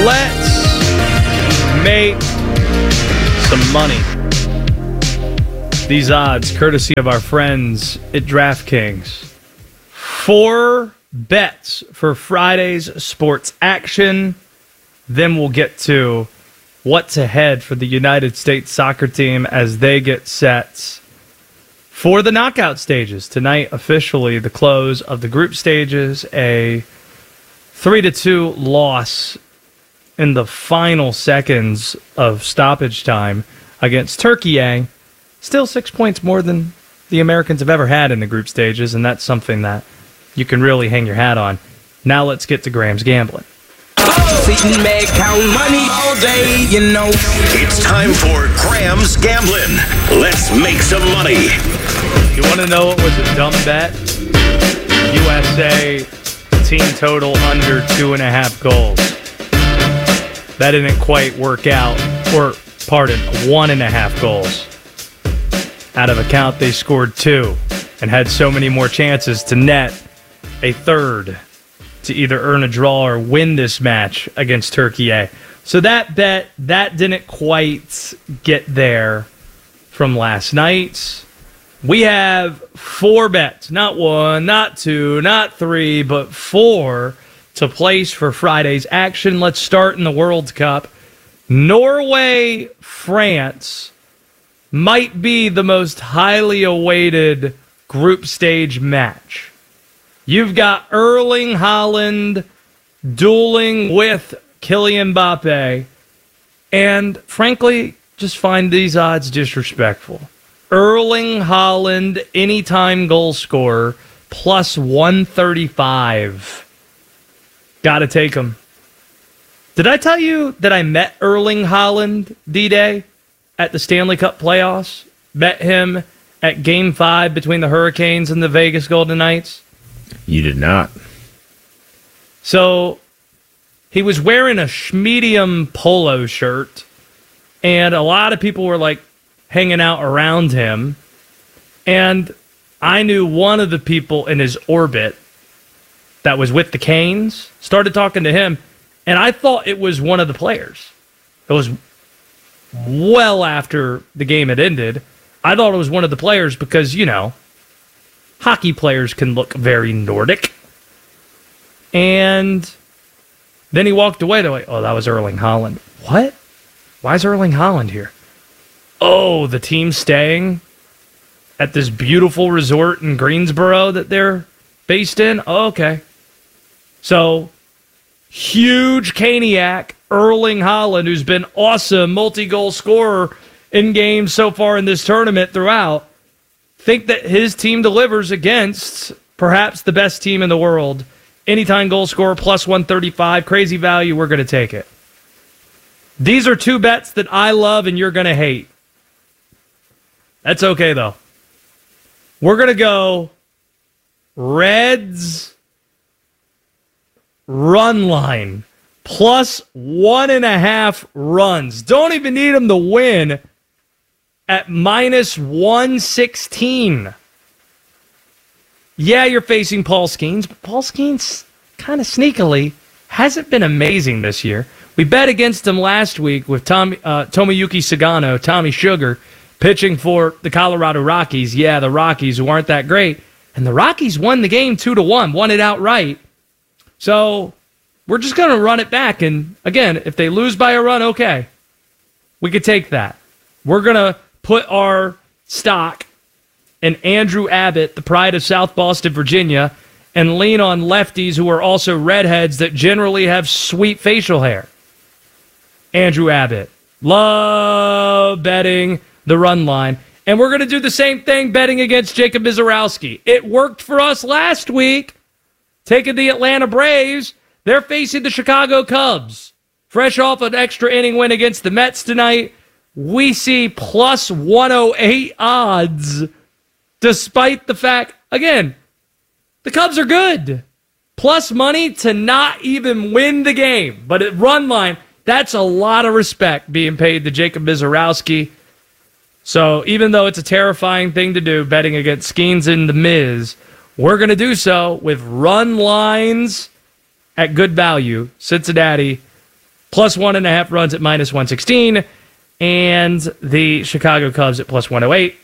Let's make some money. These odds, courtesy of our friends at DraftKings. 4 bets for Friday's sports action. Then we'll get to what's ahead for the United States soccer team as they get set for the knockout stages. Tonight, officially, the close of the group stages. A 3-2 loss in the final seconds of stoppage time against Turkey. Still 6 points more than the Americans have ever had in the group stages, and that's something that you can really hang your hat on. Now let's get to Graham's gambling. See me count money all day, you know. It's time for Graham's gambling. Let's make some money. You want to know what was a dumb bet? USA team total under 2.5 goals. That didn't quite work out. Or, pardon, 1.5 goals. Out of account, they scored 2 and had so many more chances to net a third to either earn a draw or win this match against Turkey. So that bet, that didn't quite get there from last night. We have 4 bets, not 1, not 2, not 3, but 4 to place for Friday's action. Let's start in the World Cup. Norway, France might be the most highly awaited group stage match. You've got Erling Haaland dueling with Kylian Mbappe, and frankly, just find these odds disrespectful. Erling Haaland, anytime goal scorer, plus 135. Gotta take him. Did I tell you that I met Erling Haaland, D-Day, at the Stanley Cup playoffs? Met him at Game 5 between the Hurricanes and the Vegas Golden Knights? You did not. So, he was wearing a medium polo shirt, and a lot of people were, like, hanging out around him. And I knew one of the people in his orbit that was with the Canes, started talking to him, and I thought it was one of the players. It was well after the game had ended. I thought it was one of the players because, you know, hockey players can look very Nordic. And then he walked away. They're like, oh, that was Erling Haaland. What? Why is Erling Haaland here? Oh, the team's staying at this beautiful resort in Greensboro that they're based in? Oh, okay. So, huge Caniac, Erling Haaland, who's been awesome, multi-goal scorer in games so far in this tournament throughout, think that his team delivers against perhaps the best team in the world. Anytime goal scorer, plus 135. Crazy value, we're going to take it. These are 2 bets that I love and you're going to hate. That's okay, though. We're going to go Reds run line, plus 1.5 runs. Don't even need them to win at minus 116. Yeah, you're facing Paul Skeens, but Paul Skeens kind of sneakily hasn't been amazing this year. We bet against him last week with Tomoyuki Sagano, Tommy Sugar, pitching for the Colorado Rockies. Yeah, the Rockies who aren't that great. And the Rockies won the game 2-1, won it outright. So we're just going to run it back. And again, if they lose by a run, okay. We could take that. We're going to put our stock in Andrew Abbott, the pride of South Boston, Virginia, and lean on lefties who are also redheads that generally have sweet facial hair. Andrew Abbott. Love betting the run line. And we're going to do the same thing betting against Jacob Mizorowski. It worked for us last week. Taking the Atlanta Braves. They're facing the Chicago Cubs. Fresh off an extra inning win against the Mets tonight. We see plus 108 odds. Despite the fact, again, the Cubs are good. Plus money to not even win the game. But at run line, that's a lot of respect being paid to Jacob Mizorowski. So even though it's a terrifying thing to do, betting against Skeens and the Miz, we're going to do so with run lines at good value. Cincinnati plus 1.5 runs at minus 116. And the Chicago Cubs at plus 108.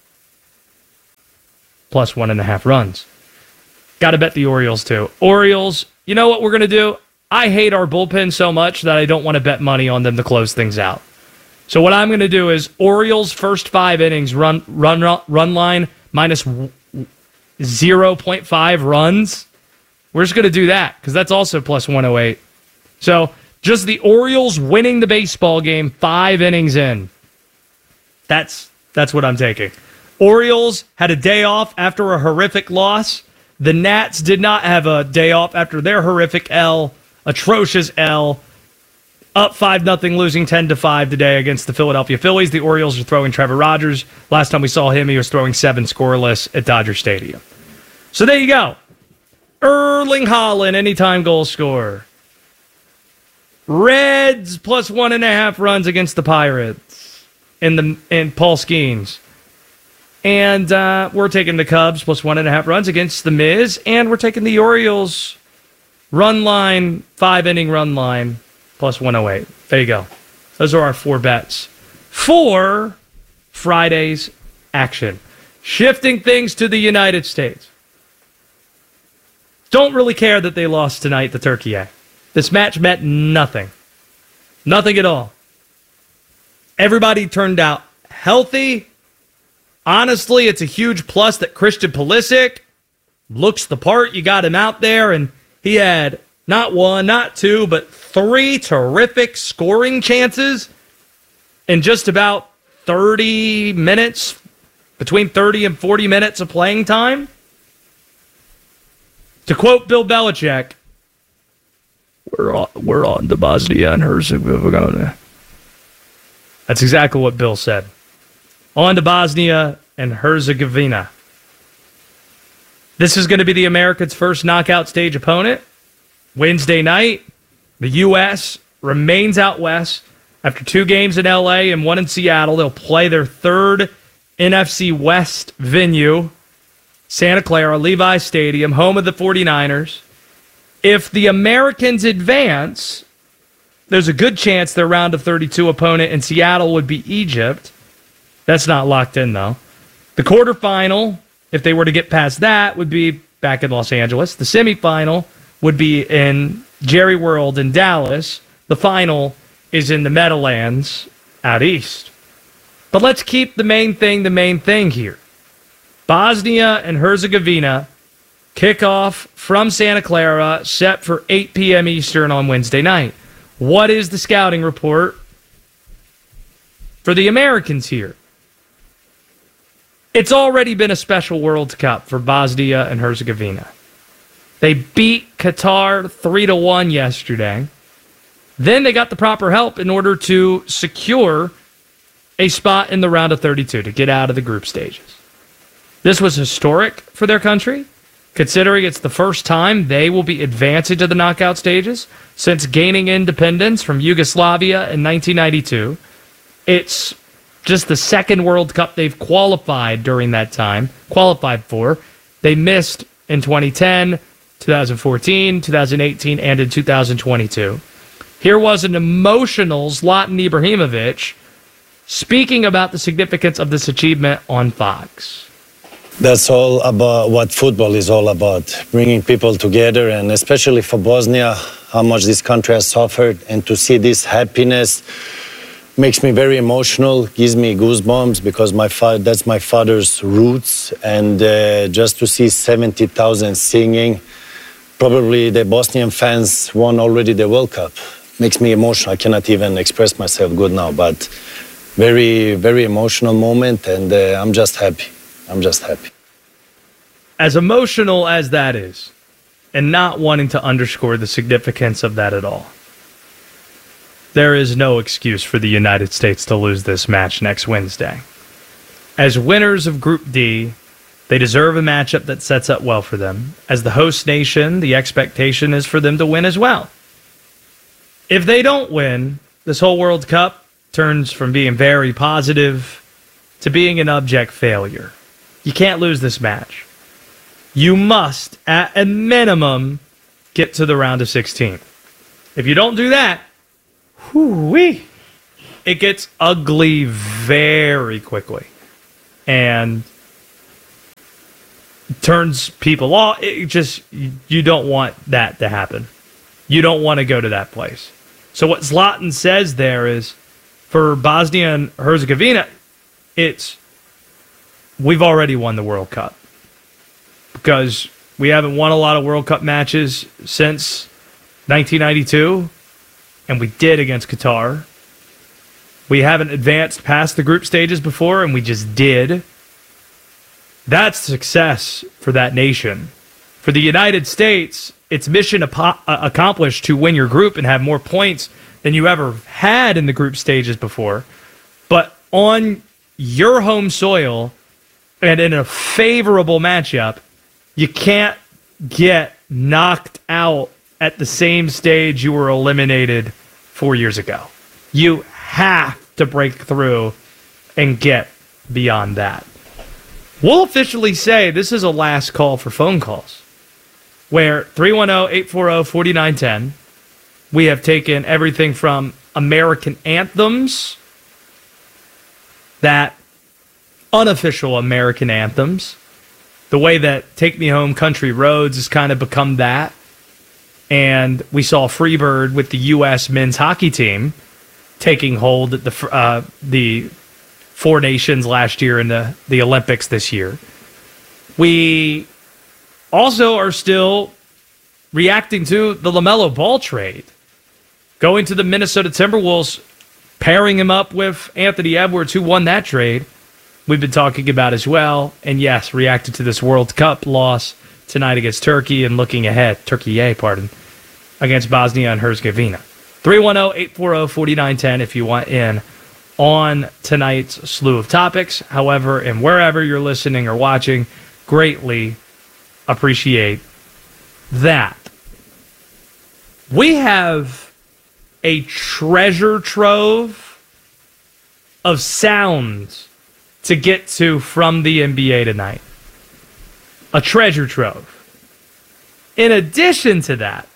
Plus 1.5 runs. Got to bet the Orioles, too. Orioles, you know what we're going to do? I hate our bullpen so much that I don't want to bet money on them to close things out. So what I'm going to do is Orioles first 5 innings run line minus 0.5 runs. We're just going to do that because that's also plus 108. So just the Orioles winning the baseball game 5 innings in. That's what I'm taking. Orioles had a day off after a horrific loss. The Nats did not have a day off after their horrific atrocious L. Up 5-0, losing 10-5 today against the Philadelphia Phillies. The Orioles are throwing Trevor Rogers. Last time we saw him, he was throwing 7 scoreless at Dodger Stadium. So there you go. Erling Haaland, anytime goal scorer. Reds plus 1.5 runs against the Pirates in Paul Skeens. And we're taking the Cubs plus 1.5 runs against the Miz. And we're taking the Orioles run line, 5-inning run line. Plus 108. There you go. Those are our 4 bets for Friday's action. Shifting things to the United States. Don't really care that they lost tonight to Turkey. This match meant nothing. Nothing at all. Everybody turned out healthy. Honestly, it's a huge plus that Christian Pulisic looks the part. You got him out there, and he had not 1, not 2, but 3 terrific scoring chances in just about 30 minutes, between 30 and 40 minutes of playing time. To quote Bill Belichick, we're on to Bosnia and Herzegovina. That's exactly what Bill said. On to Bosnia and Herzegovina. This is going to be the Americans' first knockout stage opponent. Wednesday night, the U.S. remains out west. After 2 games in L.A. and 1 in Seattle, they'll play their 3rd NFC West venue, Santa Clara, Levi Stadium, home of the 49ers. If the Americans advance, there's a good chance their round of 32 opponent in Seattle would be Egypt. That's not locked in, though. The quarterfinal, if they were to get past that, would be back in Los Angeles. The semifinal would be in Jerry World in Dallas. The final is in the Meadowlands out east. But let's keep the main thing here. Bosnia and Herzegovina kickoff from Santa Clara, set for 8 p.m. Eastern on Wednesday night. What is the scouting report for the Americans here? It's already been a special World Cup for Bosnia and Herzegovina. They beat Qatar 3-1 yesterday. Then they got the proper help in order to secure a spot in the round of 32 to get out of the group stages. This was historic for their country, considering it's the first time they will be advancing to the knockout stages since gaining independence from Yugoslavia in 1992. It's just the second World Cup they've qualified during that time, qualified for. They missed in 2010, 2014, 2018, and in 2022. Here was an emotional Zlatan Ibrahimovic speaking about the significance of this achievement on Fox. That's all about what football is all about, bringing people together, and especially for Bosnia, how much this country has suffered, and to see this happiness makes me very emotional, gives me goosebumps, because that's my father's roots, and just to see 70,000 singing, probably the Bosnian fans won already the World Cup. Makes me emotional. I cannot even express myself good now, but very, very emotional moment, and I'm just happy. I'm just happy. As emotional as that is, and not wanting to underscore the significance of that at all, there is no excuse for the United States to lose this match next Wednesday. As winners of Group D, they deserve a matchup that sets up well for them. As the host nation, the expectation is for them to win as well. If they don't win, this whole World Cup turns from being very positive to being an abject failure. You can't lose this match. You must, at a minimum, get to the round of 16. If you don't do that, Whoo-wee. It gets ugly very quickly. And turns people off. You don't want that to happen. You don't want to go to that place. So what Zlatan says there is, for Bosnia and Herzegovina, we've already won the World Cup. Because we haven't won a lot of World Cup matches since 1992, and we did against Qatar. We haven't advanced past the group stages before, and we just did. That's success for that nation. For the United States, it's mission accomplished to win your group and have more points than you ever had in the group stages before. But on your home soil and in a favorable matchup, you can't get knocked out at the same stage you were eliminated 4 years ago. You have to break through and get beyond that. We'll officially say this is a last call for phone calls, where 310-840-4910, we have taken everything from American anthems, that unofficial American anthems, the way that Take Me Home Country Roads has kind of become that. And we saw Freebird with the U.S. men's hockey team taking hold at the Four Nations last year in the Olympics this year. We also are still reacting to the LaMelo Ball trade. Going to the Minnesota Timberwolves, pairing him up with Anthony Edwards, who won that trade, we've been talking about as well. And yes, reacted to this World Cup loss tonight against Turkey and looking ahead, against Bosnia and Herzegovina. 310-840-4910 if you want in on tonight's slew of topics. However, and wherever you're listening or watching, greatly appreciate that. We have a treasure trove of sounds to get to from the NBA tonight. A treasure trove. In addition to that,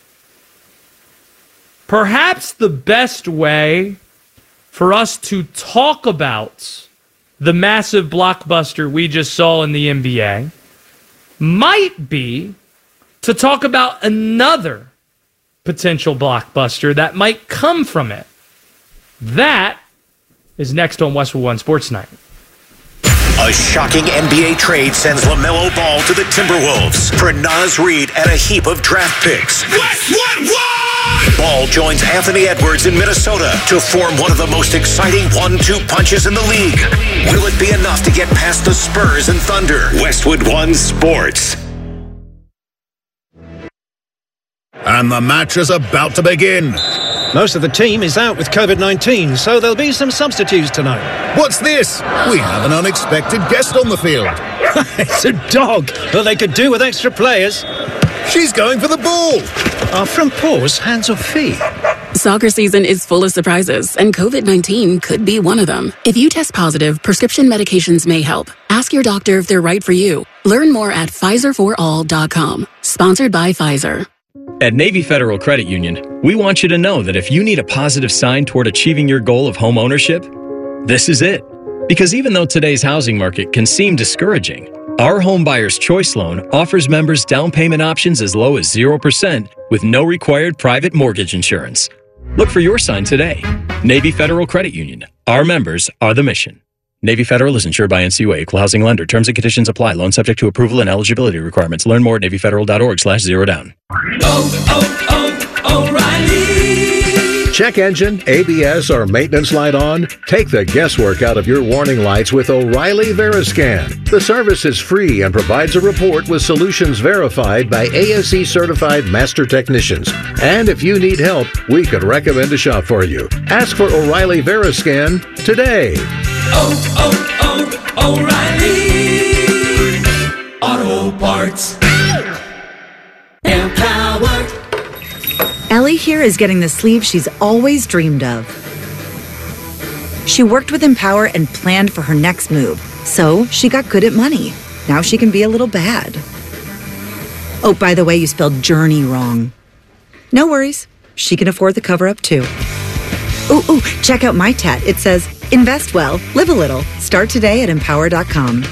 perhaps the best way for us to talk about the massive blockbuster we just saw in the NBA might be to talk about another potential blockbuster that might come from it. That is next on Westwood One Sports Night. A shocking NBA trade sends LaMelo Ball to the Timberwolves for Naz Reid and a heap of draft picks. Westwood One! Ball joins Anthony Edwards in Minnesota to form one of the most exciting 1-2 punches in the league. Will it be enough to get past the Spurs and Thunder? Westwood One Sports. And the match is about to begin. Most of the team is out with COVID-19, so there'll be some substitutes tonight. What's this? We have an unexpected guest on the field. It's a dog. Well, they could do with extra players. She's going for the ball. Are front paws hands or feet? Soccer season is full of surprises, and COVID-19 could be one of them. If you test positive, prescription medications may help. Ask your doctor if they're right for you. Learn more at PfizerForAll.com. Sponsored by Pfizer. At Navy Federal Credit Union, we want you to know that if you need a positive sign toward achieving your goal of home ownership, this is it. Because even though today's housing market can seem discouraging, our Home Buyer's Choice Loan offers members down payment options as low as 0% with no required private mortgage insurance. Look for your sign today. Navy Federal Credit Union. Our members are the mission. Navy Federal is insured by NCUA, Equal Housing Lender. Terms and conditions apply. Loan subject to approval and eligibility requirements. Learn more at NavyFederal.org/zerodown. O'Reilly. Check engine, ABS, or maintenance light on? Take the guesswork out of your warning lights with O'Reilly Veriscan. The service is free and provides a report with solutions verified by ASE certified master technicians. And if you need help, we could recommend a shop for you. Ask for O'Reilly Veriscan today. O'Reilly Auto Parts. Empowered. Ellie here is getting the sleeve she's always dreamed of. She worked with Empower and planned for her next move, so she got good at money. Now she can be a little bad. Oh, by the way, you spelled journey wrong. No worries. She can afford the cover-up too. Ooh, check out my tat. It says, invest well, live a little. Start today at empower.com.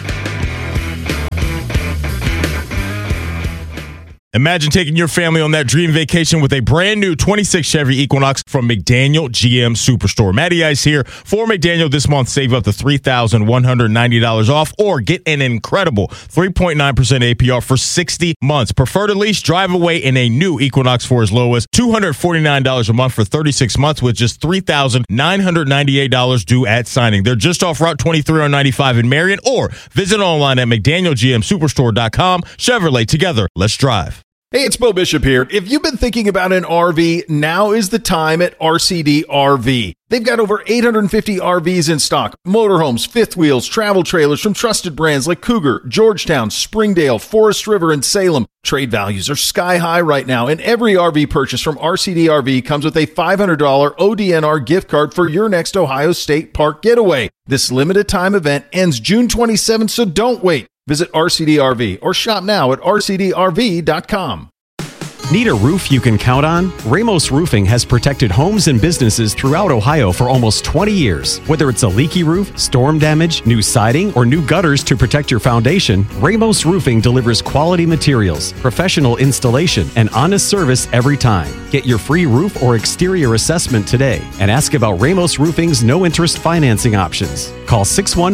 Imagine taking your family on that dream vacation with a brand new 26 Chevy Equinox from McDaniel GM Superstore. Matty Ice here for McDaniel this month. Save up to $3,190 off or get an incredible 3.9% APR for 60 months. Prefer to lease, drive away in a new Equinox for as low as $249 a month for 36 months with just $3,998 due at signing. They're just off Route 23 on 95 in Marion, or visit online at McDanielGMSuperstore.com. Chevrolet, together, let's drive. Hey, it's Bo Bishop here. If you've been thinking about an RV, now is the time at RCD RV. They've got over 850 RVs in stock. Motorhomes, fifth wheels, travel trailers from trusted brands like Cougar, Georgetown, Springdale, Forest River, and Salem. Trade values are sky high right now, and every RV purchase from RCD RV comes with a $500 ODNR gift card for your next Ohio State Park getaway. This limited time event ends June 27th, so don't wait. Visit RCD RV or shop now at rcdrv.com. Need a roof you can count on? Ramos Roofing has protected homes and businesses throughout Ohio for almost 20 years. Whether it's a leaky roof, storm damage, new siding, or new gutters to protect your foundation, Ramos Roofing delivers quality materials, professional installation, and honest service every time. Get your free roof or exterior assessment today and ask about Ramos Roofing's no-interest financing options. Call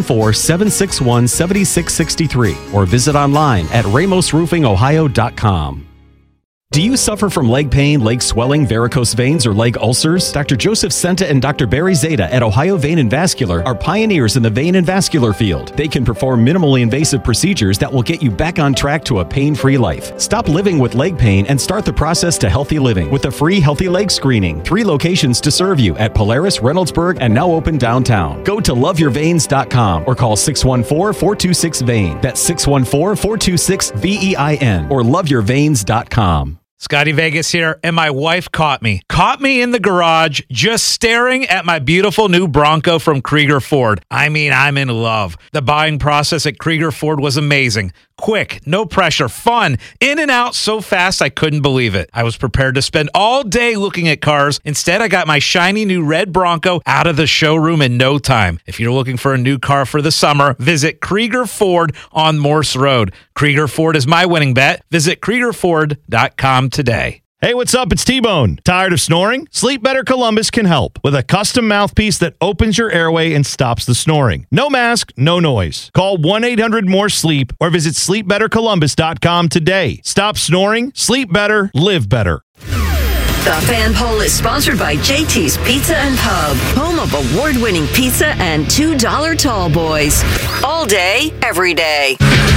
614-761-7663 or visit online at ramosroofingohio.com. Do you suffer from leg pain, leg swelling, varicose veins, or leg ulcers? Dr. Joseph Senta and Dr. Barry Zeta at Ohio Vein and Vascular are pioneers in the vein and vascular field. They can perform minimally invasive procedures that will get you back on track to a pain-free life. Stop living with leg pain and start the process to healthy living with a free healthy leg screening. 3 locations to serve you at Polaris, Reynoldsburg, and now open downtown. Go to loveyourveins.com or call 614-426-VEIN. That's 614-426-VEIN or loveyourveins.com. Scotty Vegas here, and my wife caught me in the garage just staring at my beautiful new Bronco from Krieger Ford. I mean, I'm in love. The buying process at Krieger Ford was amazing. Quick, no pressure, fun, in and out so fast I couldn't believe it. I was prepared to spend all day looking at cars. Instead, I got my shiny new red Bronco out of the showroom in no time. If you're looking for a new car for the summer, visit Krieger Ford on Morse Road. Krieger Ford is my winning bet. Visit KriegerFord.com today. Hey, what's up? It's T-Bone. Tired of snoring? Sleep Better Columbus can help with a custom mouthpiece that opens your airway and stops the snoring. No mask, no noise. Call 1-800-MORE-SLEEP or visit sleepbettercolumbus.com today. Stop snoring, sleep better, live better. The Fan Poll is sponsored by JT's Pizza and Pub, home of award-winning pizza and $2 tall boys. All day, every day.